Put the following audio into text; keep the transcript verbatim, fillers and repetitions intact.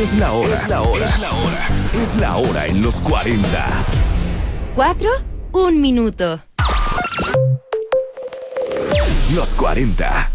Es la hora. Es la hora. Es la hora. Es la hora en los cuarenta. Cuatro, un minuto. Los cuarenta.